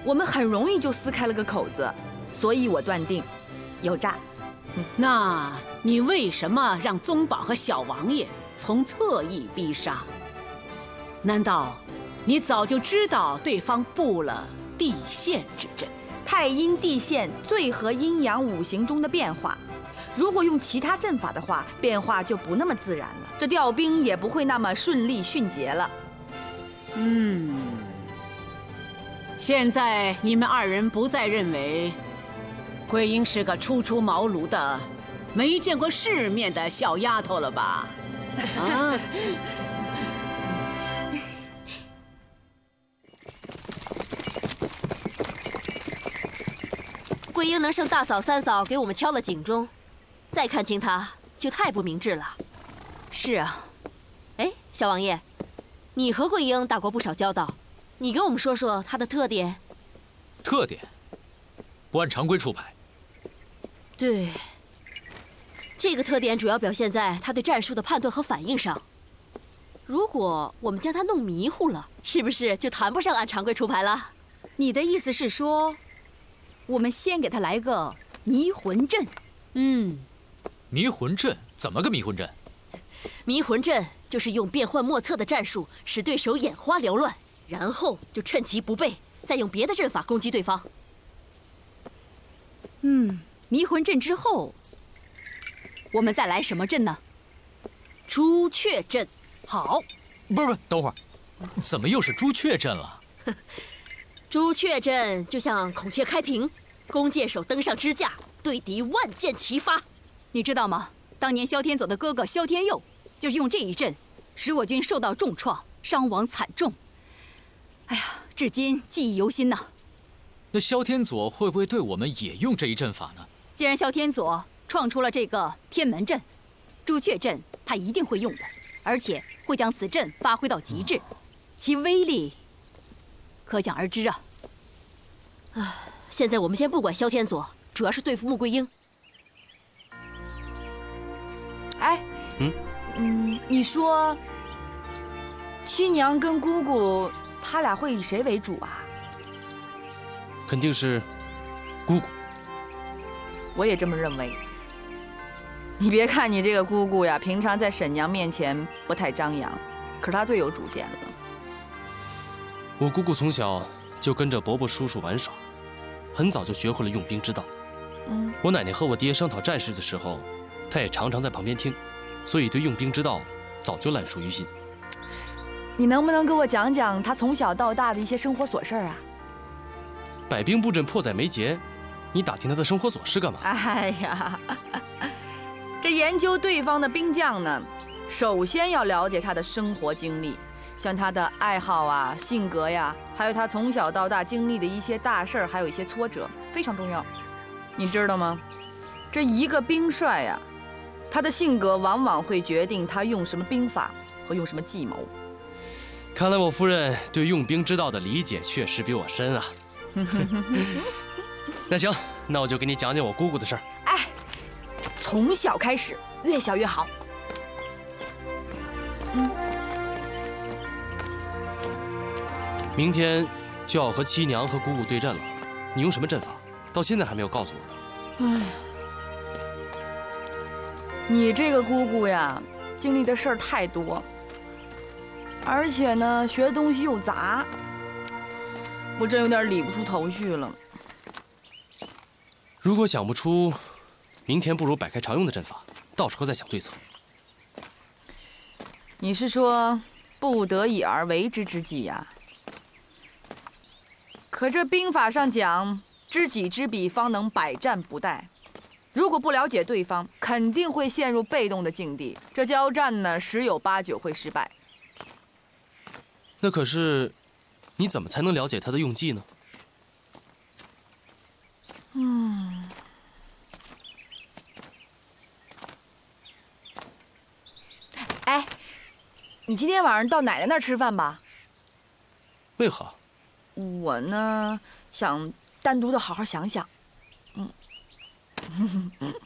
我们很容易就撕开了个口子，所以我断定有诈。 那你为什么让宗保和小王爷从侧翼逼杀？难道你早就知道对方布了地陷之阵？ 太阴地陷最合阴阳五行中的变化，如果用其他阵法的话，变化就不那么自然了，这调兵也不会那么顺利迅捷了。 现在你们二人不再认为桂英是个初出茅庐的、没见过世面的小丫头了吧？啊！ 桂英能胜大嫂、三嫂给我们敲了警钟，再看清她就太不明智了。 是啊， 哎，小王爷，你和桂英打过不少交道，你给我们说说她的特点。 特点？不按常规出牌。 对，这个特点主要表现在她对战术的判断和反应上。如果我们将她弄迷糊了，是不是就谈不上按常规出牌了？ 你的意思是说，我们先给他来个迷魂阵？ 迷魂阵？怎么个迷魂阵？ 迷魂阵就是用变幻莫测的战术使对手眼花缭乱，然后就趁其不备，再用别的阵法攻击对方。 迷魂阵之后，我们再来什么阵呢？ 朱雀阵。 好。 不是，等会儿，怎么又是朱雀阵了？ 朱雀阵就像孔雀开屏，弓箭手登上支架，对敌万箭齐发。 你知道吗？当年萧天佐的哥哥萧天佑就是用这一阵，使我军受到重创，伤亡惨重。哎呀，至今记忆犹新呐。 那萧天佐会不会对我们也用这一阵法呢？ 既然萧天佐创出了这个天门阵，朱雀阵他一定会用的，而且会将此阵发挥到极致，其威力可想而知啊。 现在我们先不管萧天佐，主要是对付穆桂英。 哎，你说七娘跟姑姑他俩会以谁为主啊？ 肯定是姑姑。 我也这么认为。你别看你这个姑姑呀，平常在婶娘面前不太张扬，可是她最有主见了。 我姑姑从小就跟着伯伯叔叔玩耍，很早就学会了用兵之道。我奶奶和我爹商讨战事的时候，她也常常在旁边听，所以对用兵之道早就烂熟于心。 你能不能给我讲讲她从小到大的一些生活琐事啊？ 百兵布阵迫在眉睫，你打听她的生活琐事干嘛？ 哎呀，这研究对方的兵将呢，首先要了解他的生活经历，像他的爱好啊、性格呀，还有他从小到大经历的一些大事儿，还有一些挫折，非常重要。你知道吗？这一个兵帅呀，他的性格往往会决定他用什么兵法和用什么计谋。 看来我夫人对用兵之道的理解确实比我深啊。那行，那我就给你讲讲我姑姑的事儿。 哎，从小开始，越小越好。 明天就要和七娘和姑姑对阵了，你用什么阵法？到现在还没有告诉我呢。 哎，你这个姑姑呀，经历的事儿太多，而且呢，学的东西又杂，我真有点理不出头绪了。 如果想不出，明天不如摆开常用的阵法，到时候再想对策。 你是说不得已而为之之计呀？可这兵法上讲，知己知彼，方能百战不殆。如果不了解对方，肯定会陷入被动的境地。这交战呢，十有八九会失败。 那可是，你怎么才能了解他的用计呢？ 哎，你今天晚上到奶奶那儿吃饭吧？ 为何？ 我呢，想单独的好好想想。